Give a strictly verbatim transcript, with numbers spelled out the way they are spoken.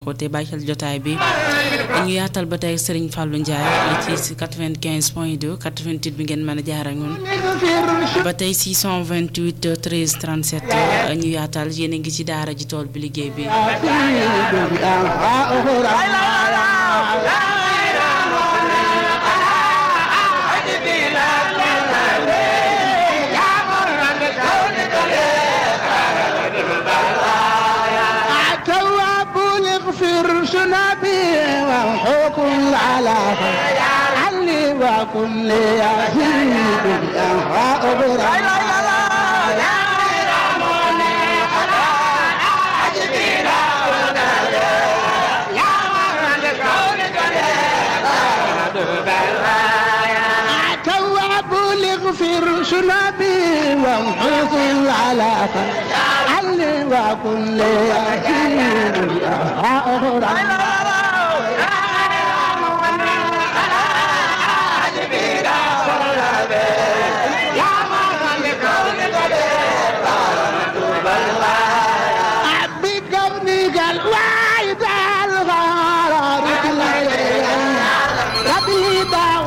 ko te bàyyi xel jotaay bi ñu yaatal ba tey Serigne Fallou Ndiaye ci quatre-vingt-quinze point deux quatre-vingt-huit bi ngeen mën a jaar ak ñun ba tey six cent vingt-huit treize trente-sept ñu yaatal yéen a ngi ci daara ji tool bi liggéey bi وحكم على علي وكل يزيد الأنفاق برا تواب لغفر شنبي وحكم على علي وكل يزيد الأنفاق برا